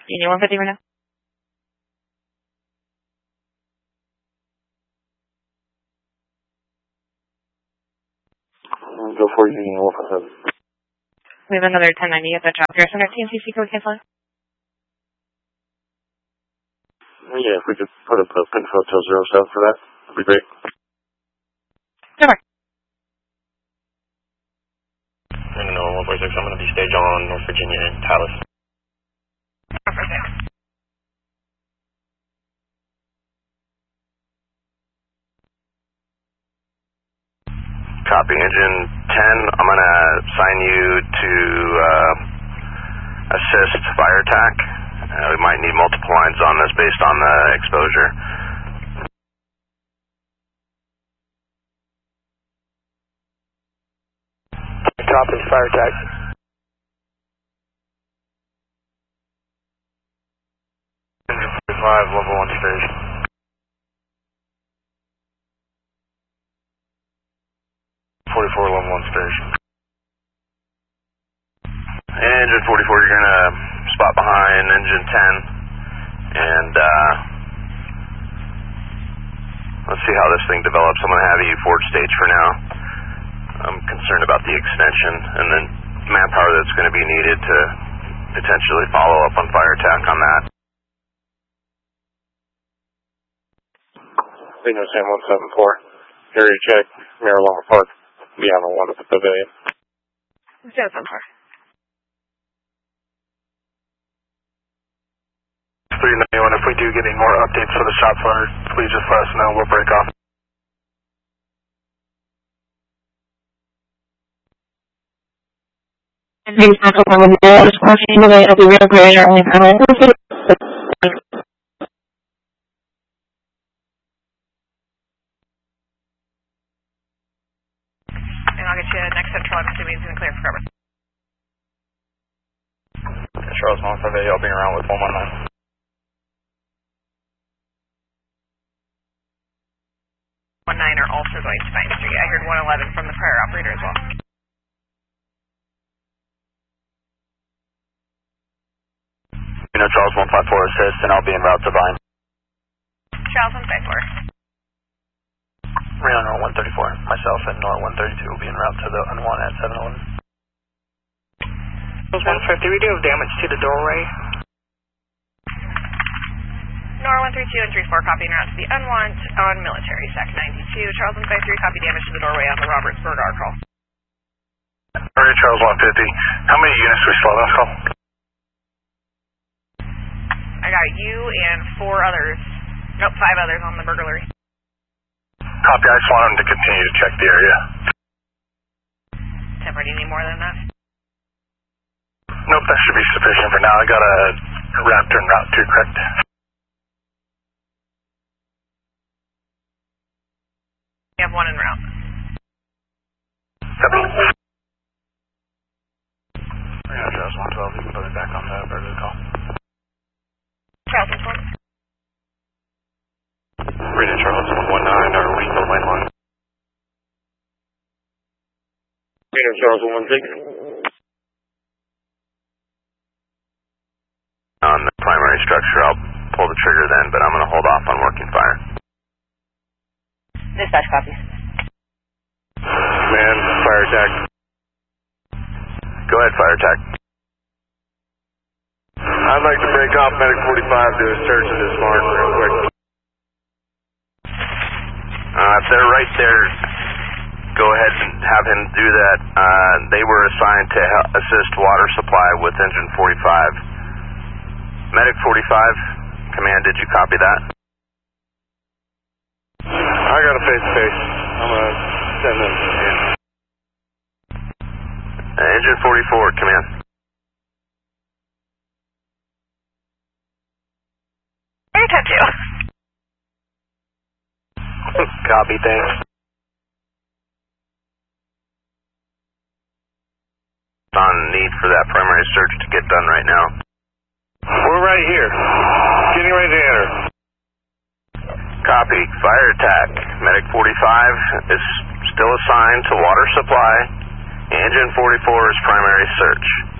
You need 150 right now? Go for Union 157. We have another 1090 at the Child Care Center. TNCC code cancel. Yeah, if we could put up a pin till 07 for that, that'd be great. Never. No, 146, I'm going to be staged on North Virginia and Talis. Copy, engine 10, I'm going to assign you to assist fire attack. We might need multiple lines on this based on the exposure. Copy, fire attack. Engine 45, level 1 station. 44, level 1 station. Engine 44, you're going to spot behind engine 10, and let's see how this thing develops. I'm going to have you forward stage for now. I'm concerned about the extension and then manpower that's going to be needed to potentially follow up on fire attack on that. Signal Sam 174, area check, Miramar Park, beyond the one at the pavilion. 074. 391, if we do get any more updates for the shot fire, please just let us know. We'll break off. And these are the one that is crossing the way of the real grade or only panel. And I'll get you next central. I'm assuming it's going to clear for cover. Charles 158, I'll be around with 119. Are also going to 9th Street. I heard 111 from the prior operator as well. Charles 154 assist, and I'll be en route to Vine. Charles 154. Reno Nor 134. Myself and Nor 132 will be en route to the N1 at 711. Charles 150, we do have damage to the doorway. Nor 132 and 34 copying route to the unwant on military sec 92. Charles 153 copy damage to the doorway on the Robertsburg R call. Alright, Charles 150. How many units we still have call? I got you and 4 others. Nope, 5 others on the burglary. Copy, I just want them to continue to check the area. Temper, do you need more than that? Nope, that should be sufficient for now. I got a Raptor en route 2, correct? We have 1 en route. 7. Yeah, Charles 112, you can put it back on the burglary call. Charles 112. Reno Charles 119, are we still line line? Reno Charles 116. On the primary structure, I'll pull the trigger then, but I'm going to hold off on working fire. Dispatch copies. Man, fire attack. Go ahead, fire attack. I'd like to break off Medic 45 to a search of this mark real quick. If they're right there, go ahead and have him do that. They were assigned to assist water supply with engine 45. Medic 45, command, did you copy that? I got a face-to-face. I'm going to send them in. Engine 44, command. Air tattoo. Copy, thanks. On need for that primary search to get done right now. We're right here. Getting ready to enter. Copy. Fire attack. Medic 45 is still assigned to water supply. Engine 44 is primary search.